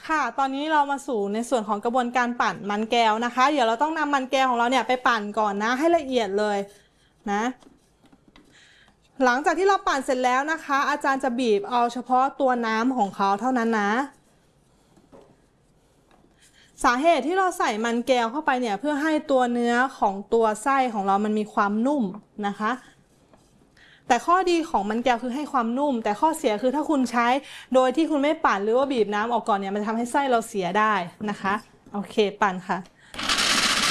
ค่ะตอนนี้เรามาสู่ในส่วนของกระบวนการปั่นมันแก้วนะคะเดี๋ยวเราต้องนำมันแก้วของเราเนี่ยไปปั่นก่อนนะให้ละเอียดเลยนะหลังจากที่เราปั่นเสร็จแล้วนะคะอาจารย์จะบีบเอาเฉพาะตัวน้ำของเขาเท่านั้นนะสาเหตุที่เราใส่มันแก้วเข้าไปเนี่ยเพื่อให้ตัวเนื้อของตัวไส้ของเรามันมีความนุ่มนะคะแต่ข้อดีของมันแก้วคือให้ความนุ่มแต่ข้อเสียคือถ้าคุณใช้โดยที่คุณไม่ปั่นหรือว่าบีบน้ำออกก่อนเนี่ยมันจะทำให้ไส้เราเสียได้นะคะโอเคปั่นค่ะ